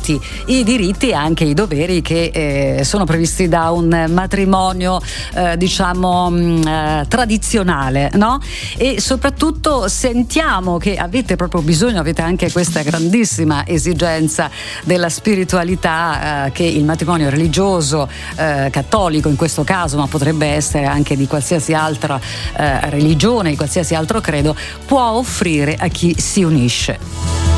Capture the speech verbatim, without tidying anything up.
tutti i diritti e anche i doveri che eh, sono previsti da un matrimonio eh, diciamo mh, eh, tradizionale, no? E soprattutto sentiamo che avete proprio bisogno, avete anche questa grandissima esigenza della spiritualità eh, che il matrimonio religioso eh, cattolico in questo caso, ma potrebbe essere anche di qualsiasi altra eh, religione, di qualsiasi altro credo, può offrire a chi si unisce.